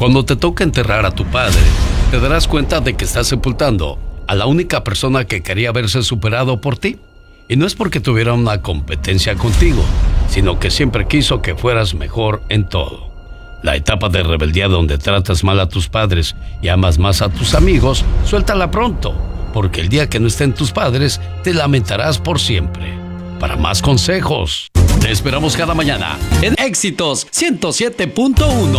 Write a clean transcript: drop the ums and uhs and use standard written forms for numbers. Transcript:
Cuando te toca enterrar a tu padre, te darás cuenta de que estás sepultando a la única persona que quería verse superado por ti. Y no es porque tuviera una competencia contigo, sino que siempre quiso que fueras mejor en todo. La etapa de rebeldía donde tratas mal a tus padres y amas más a tus amigos, suéltala pronto, porque el día que no estén tus padres, te lamentarás por siempre. Para más consejos, te esperamos cada mañana en Éxitos 107.1.